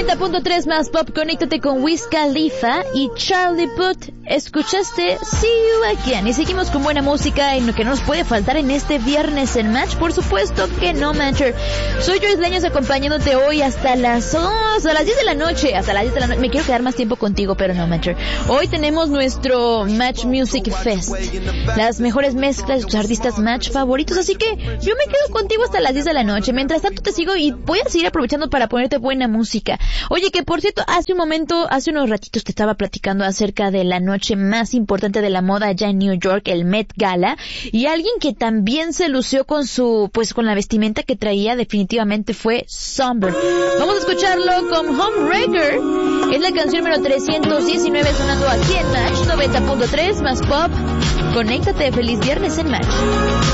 90.3 más pop, conéctate con Wiz Khalifa y Charlie Puth. Escuchaste See You Again. Y seguimos con buena música en lo que no nos puede faltar en este viernes en Match. Por supuesto que no, Matcher. Soy Joyce Leños acompañándote hoy hasta las 10 de la noche. Hasta las 10 de la noche. Me quiero quedar más tiempo contigo, pero no, Matcher. Hoy tenemos nuestro Match Music Fest. Las mejores mezclas de tus artistas Match favoritos. Así que yo me quedo contigo hasta las 10 de la noche. Mientras tanto te sigo y voy a seguir aprovechando para ponerte buena música. Oye, que por cierto, hace unos ratitos te estaba platicando acerca de la noche más importante de la moda allá en New York, el Met Gala, y alguien que también se lució con con la vestimenta que traía definitivamente fue Somber. Vamos a escucharlo con Homewrecker. Es la canción número 319 sonando aquí en Match 90.3 más pop. Conéctate, feliz viernes en Match.